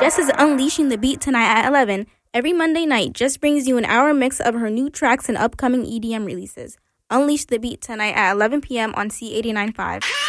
Jess is unleashing the beat tonight at 11. Every Monday night, Jess brings you an hour mix of her new tracks and upcoming EDM releases. Unleash the beat tonight at 11 p.m. on C89.5.